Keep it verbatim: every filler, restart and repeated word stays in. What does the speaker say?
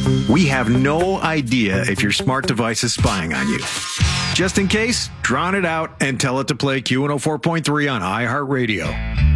We have no idea if your smart device is spying on you. Just in case, drown it out and tell it to play Q one oh four point three on iHeartRadio.